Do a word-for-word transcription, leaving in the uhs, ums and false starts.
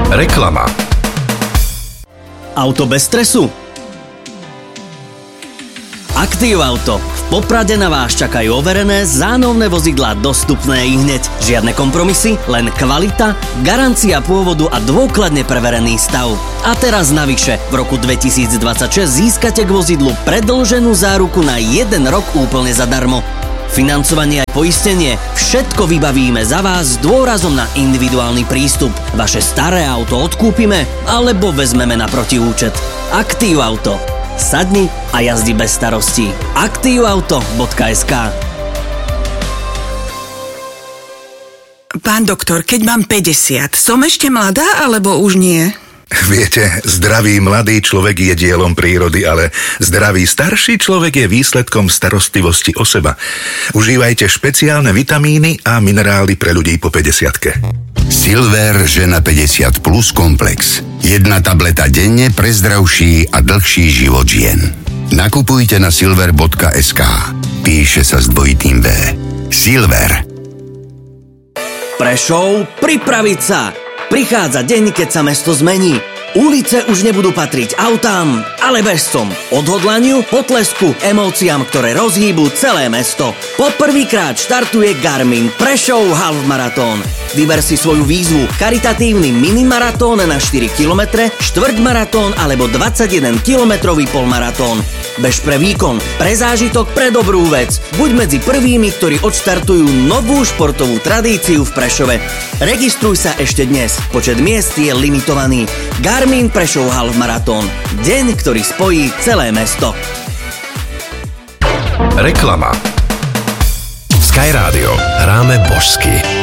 Reklama. Auto bez stresu? Aktív Auto. V Poprade na vás čakajú overené zánovné vozidlá dostupné i hneď. Žiadne kompromisy, len kvalita, garancia pôvodu a dôkladne preverený stav. A teraz navyše, v roku dvetisícdvadsaťšesť získate k vozidlu predĺženú záruku na jeden rok úplne zadarmo. Financovanie a poistenie, všetko vybavíme za vás s dôrazom na individuálny prístup. Vaše staré auto odkúpime alebo vezmeme na protiúčet. Aktív Auto. Sadni a jazdi bez starostí. aktív auto bodka es ká. Pán doktor, keď mám päťdesiat, som ešte mladá alebo už nie? Viete, zdravý mladý človek je dielom prírody, ale zdravý starší človek je výsledkom starostlivosti o seba. Užívajte špeciálne vitamíny a minerály pre ľudí po päťdesiatke. Silver žena päťdesiat plus komplex. Jedna tableta denne pre zdravší a dlhší život žien. Nakupujte na silver bodka es ká. Píše sa s dvojitým V. Silver. Prešov, pripraviť sa! Prichádza deň, keď sa mesto zmení. Ulice už nebudú patriť autám, ale bežcom. Odhodlaniu, potlesku, emóciám, ktoré rozhýbu celé mesto. Poprvýkrát štartuje Garmin Prešov Half Marathon. Vyber si svoju výzvu, charitatívny minimaratón na štyri kilometre, štvrťmaratón alebo dvadsaťjedenkilometrový polmaratón. Bež pre výkon, pre zážitok, pre dobrú vec. Buď medzi prvými, ktorí odštartujú novú športovú tradíciu v Prešove. Registruj sa ešte dnes. Počet miest je limitovaný. Garmin Prešov Half Marathon. Deň, ktorý spojí celé mesto. Reklama. Sky Rádio. Hráme božsky.